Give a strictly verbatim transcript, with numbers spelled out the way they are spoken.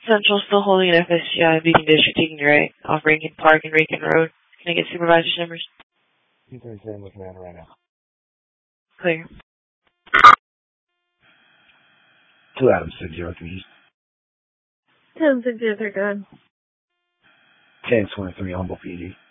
Central still holding an F S G I Beacon District taking right off Rankin Park and Rankin Road. Can I get supervisor's numbers? two thirty-seven looking at it right now. Clear. two Adams six zero three. ten six zero three, go ahead. ten twenty-three Humble P D.